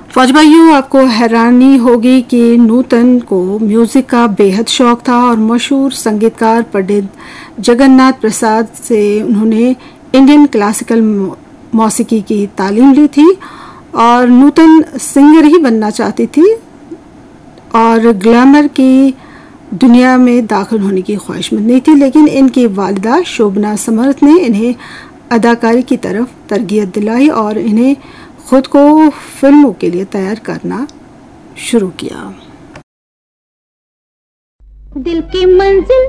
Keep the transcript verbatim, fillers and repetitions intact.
फौज भाइयों, आपको हैरानी होगी कि नूतन को म्यूज़िक का बेहद शौक था और मशहूर संगीतकार पंडित जगन्नाथ प्रसाद से उन्होंने इंडियन क्लासिकल मौसीकी की तालीम ली थी और नूतन सिंगर ही बनना चाहती थी और ग्लैमर की दुनिया में दाखिल होने की ख्वाहिशमंद नहीं थी। लेकिन इनकी वालिदा शोभना समर्थ ने इन्हें अदाकारी की तरफ तरबियत दिलाई और इन्हें खुद को फिल्मों के लिए तैयार करना शुरू किया। दिल की मंजिल